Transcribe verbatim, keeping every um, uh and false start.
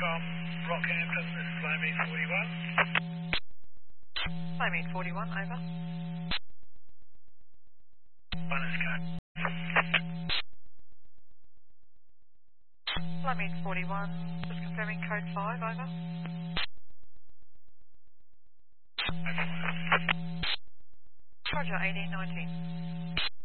com, Rockhampton, this is Flamey forty-one. Flamey forty-one, over. One is going. Flamey forty-one, just confirming code five, over. Roger, eighteen nineteen.